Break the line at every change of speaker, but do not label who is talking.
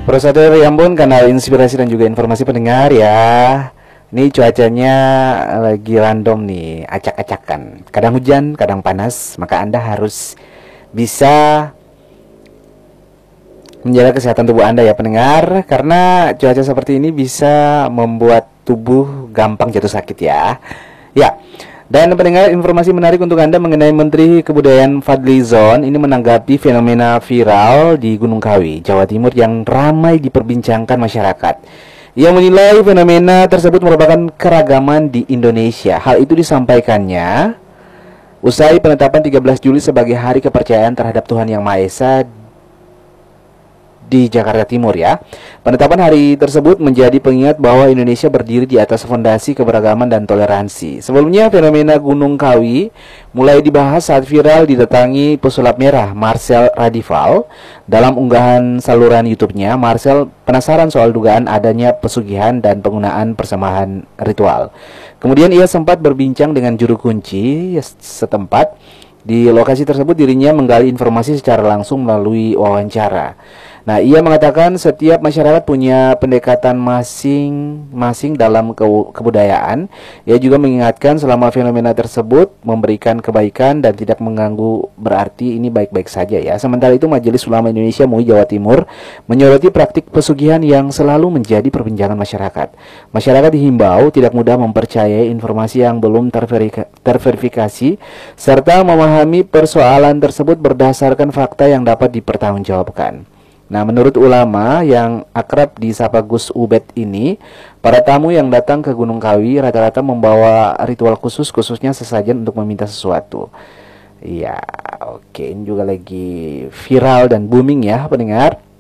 Prosadur ya ampun, kanal inspirasi dan juga informasi pendengar ya. Ini cuacanya lagi random nih, acak-acakan. Kadang hujan, kadang panas, maka Anda harus bisa menjaga kesehatan tubuh Anda ya pendengar. Karena cuaca seperti ini bisa membuat tubuh gampang jatuh sakit ya. Ya, dan pendengar, informasi menarik untuk Anda mengenai Menteri Kebudayaan Fadlizon ini menanggapi fenomena viral di Gunung Kawi, Jawa Timur yang ramai diperbincangkan masyarakat. Ia menilai fenomena tersebut merupakan keragaman di Indonesia. Hal itu disampaikannya usai penetapan 13 Juli sebagai Hari Kepercayaan terhadap Tuhan Yang Maha Esa di Jakarta Timur ya. Penetapan hari tersebut menjadi pengingat bahwa Indonesia berdiri di atas fondasi keberagaman dan toleransi. Sebelumnya fenomena Gunung Kawi mulai dibahas saat viral didatangi pesulap merah Marcel Radival. Dalam unggahan saluran YouTube-nya, Marcel penasaran soal dugaan adanya pesugihan dan penggunaan persembahan ritual. Kemudian ia sempat berbincang dengan juru kunci setempat. Di lokasi tersebut dirinya menggali informasi secara langsung melalui wawancara. Nah, ia mengatakan setiap masyarakat punya pendekatan masing-masing dalam kebudayaan. Ia juga mengingatkan selama fenomena tersebut memberikan kebaikan dan tidak mengganggu, berarti ini baik-baik saja ya. Sementara itu Majelis Ulama Indonesia MUI Jawa Timur menyoroti praktik pesugihan yang selalu menjadi perbincangan masyarakat. Masyarakat dihimbau tidak mudah mempercayai informasi yang belum terverifikasi serta memahami persoalan tersebut berdasarkan fakta yang dapat dipertanggungjawabkan. Nah, menurut ulama yang akrab disapa Gus Ubed ini, para tamu yang datang ke Gunung Kawi rata-rata membawa ritual khusus, khususnya sesajen untuk meminta sesuatu. Iya, oke, ini juga lagi viral dan booming ya pendengar.